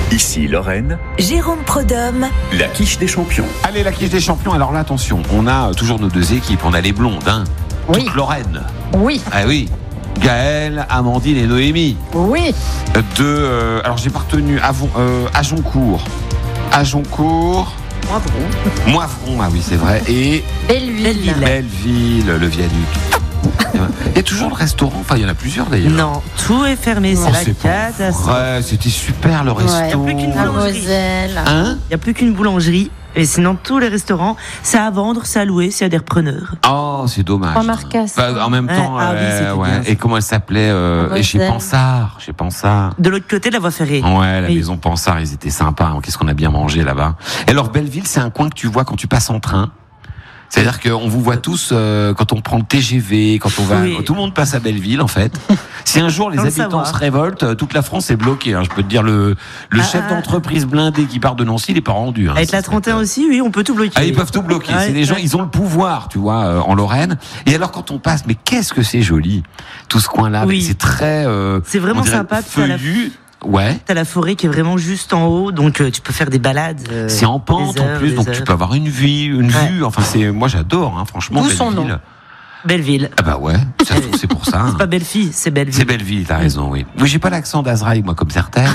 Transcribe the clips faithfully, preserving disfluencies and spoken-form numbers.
Ici Lorraine, Jérôme Prodhomme, la quiche des champions. Allez, la quiche des champions. Alors là, attention, on a toujours nos deux équipes. On a les blondes, hein. Oui. Toute Lorraine. Oui. Ah oui. Gaëlle, Amandine et Noémie. Oui. De, euh, alors j'ai pas retenu Avon, euh, Agincourt. Agincourt. Moivron. Moivron, ah oui, c'est vrai. Et Belleville. Belleville. Belleville, le viaduc. Il y a toujours le restaurant, enfin il y en a plusieurs d'ailleurs. Non, tout est fermé, c'est Oh, la c'est pas catastrophe. vrai, c'était super le resto. Ouais, y a plus qu'une La boulangerie. Moselle. Hein? Il n'y a plus qu'une boulangerie. Et sinon, tous les restaurants, c'est à vendre, c'est à louer, c'est à des repreneurs. Oh, c'est dommage. Trois Marcas. Enfin, en même Ouais, temps, ah oui, euh, c'était ouais. bien, ça. Et comment elle s'appelait euh, La Et chez Moselle. Pansard, chez Pansard. De l'autre côté de la voie ferrée. Ouais, la Oui. maison Pansard, ils étaient sympas. hein. Qu'est-ce qu'on a bien mangé là-bas. Et alors, Belleville, c'est un coin que tu vois quand tu passes en train. C'est-à-dire qu'on vous voit tous euh, quand on prend le T G V, quand on va, Oui. tout le monde passe à Belleville en fait. Si un jour les Sans le habitants savoir. se révoltent, euh, toute la France est bloquée. hein. Je peux te dire le le Ah, chef ah. d'entreprise blindé qui part de Nancy, il est pas rendu. hein. Avec Ça la serait- trente et un aussi, oui, on peut tout bloquer. Ah, ils peuvent tout bloquer. Ouais, c'est des gens, ouais. ils ont le pouvoir, tu vois, euh, en Lorraine. Et alors quand on passe, mais qu'est-ce que c'est joli, tout ce coin-là. Oui. C'est très. euh, C'est vraiment on dirait sympa, puis à la- Feuillu. Ouais. T'as la forêt qui est vraiment juste en haut, donc euh, tu peux faire des balades. euh, C'est en pente des heures, en plus, des donc tu heures. peux avoir une vue, une Ouais. vue. Enfin, c'est, moi j'adore, hein, franchement. D'où son Belleville. nom. Belleville. Ah bah ouais, ça se trouve, c'est pour ça. hein. C'est pas Bellefille, c'est Belleville. C'est Belleville, t'as raison, oui. Oui, j'ai pas l'accent d'Azraï, moi, comme certaines.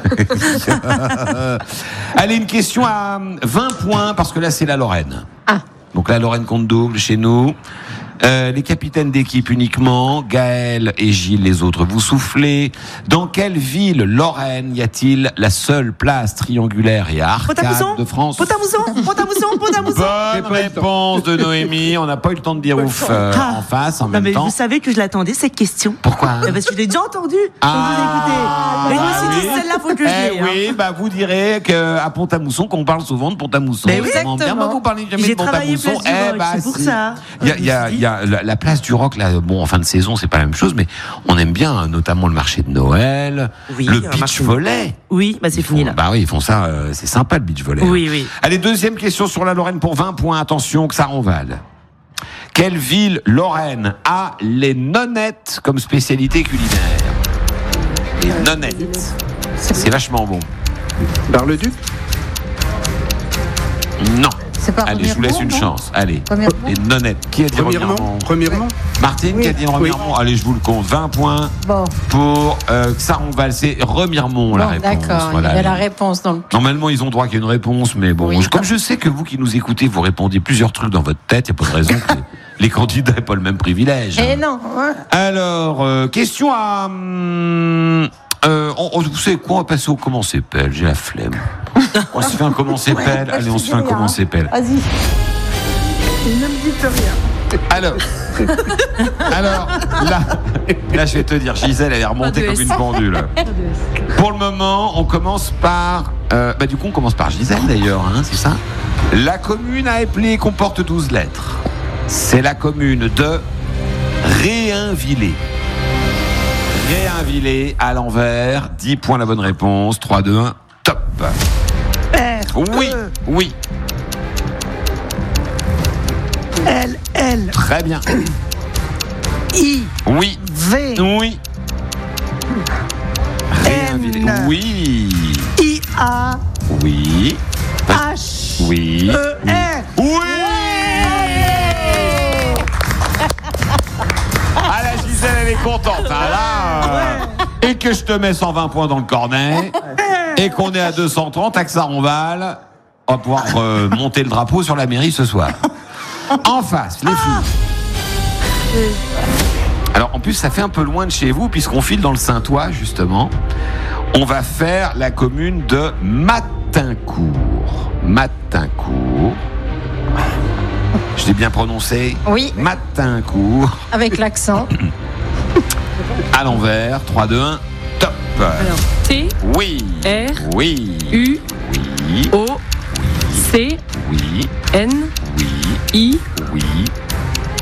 Allez, une question à vingt points, parce que là, c'est la Lorraine. Ah. Donc la Lorraine compte double chez nous. Euh, les capitaines d'équipe uniquement, Gaël et Gilles, les autres. Vous soufflez. Dans quelle ville Lorraine y a-t-il la seule place triangulaire et à arcade Pont-à-Mousson de France? Pont-à-mousson, Pont-à-mousson, Pont-à-Mousson. Bonne réponse de Noémie. On n'a pas eu le temps de dire ouf euh, Ah. en face, en Non, même mais temps. vous savez que je l'attendais, cette question. Pourquoi? Eh ben, Parce que je l'ai déjà entendu quand Ah, vous écoutez. Et je me suis dit, oui. celle-là, faut que je Eh l'ai. hein. oui, bah vous direz qu'à Pont-à-Mousson, qu'on parle souvent de Pont-à-Mousson. Mais oui, Comment dire, exactement. bah, vous parlez jamais J'ai de travaillé Pont-à-Mousson. Place du Eh Roc, bah, c'est pour si. ça. Il y a, Je il y a, me suis il y a la, la place du Roc, là, bon, en fin de saison, c'est pas la même chose, mais on aime bien, hein, notamment le marché de Noël, Oui, le un beach marché- volley. Oui, bah c'est Ils fini font- là. Bah oui, ils font ça, euh, c'est sympa le beach volley. hein. Oui, oui. Allez, deuxième question sur la Lorraine pour vingt points. Attention, que ça renvale. Quelle ville Lorraine a les nonnettes comme spécialité culinaire? Les nonnettes. C'est vachement bon. Bar-le-Duc. Non. C'est pas Allez, je vous laisse Remiremont, une non chance. Allez. Remiremont. Les nonnettes. Qui a dit Remiremont. Remiremont? Remiremont. Martine, qui a dit Remiremont? Allez, je vous le compte. vingt points Bon, pour euh, Xaronval. C'est Remiremont, la bon réponse. d'accord. Voilà. Il y a la réponse dans le. Normalement, ils ont droit qu'il y ait une réponse, mais bon, Oui. je- comme je sais que vous qui nous écoutez, vous répondez plusieurs trucs dans votre tête, il n'y a pas de raison que les, les candidats n'aient pas le même privilège. Eh hein. non. hein. Alors, euh, question à... hum, euh, on- on- vous savez quoi, on va passer au comment c'est pelle, j'ai la flemme. On se fait un comment c'est pelle, allez, on se fait un comment c'est pelle. Vas-y. Ne me dites rien. Alors, alors là, là, je vais te dire, Gisèle, elle est remontée comme une pendule. Pour le moment, on commence par... euh, bah du coup, on commence par Gisèle d'ailleurs, hein, c'est ça? La commune à Éplé comporte douze lettres. C'est la commune de Réinvillé. Réinvillé à l'envers, dix points la bonne réponse, trois, deux, un, top. Oui, oui, L, L, très bien. I, Oui, V, oui. Réinvillé, N. oui, I, A, oui, H, oui. E, R. Oui. Ah, la Gisèle, elle est contente. Ah, là, euh, et que je te mets cent vingt points dans le cornet, et qu'on est à deux cent trente à Xaronval, on va pouvoir euh, monter le drapeau sur la mairie ce soir. En face, les filles. Alors, en plus, ça fait un peu loin de chez vous, puisqu'on file dans le Saint-Ouen, justement. On va faire la commune de Matincourt. Matincourt. Je l'ai bien prononcé? Oui. Matincourt. Avec l'accent. À l'envers. trois, deux, un, top. Alors, T, Oui. R, Oui. U, Oui. O, C, Oui. N, Oui. I,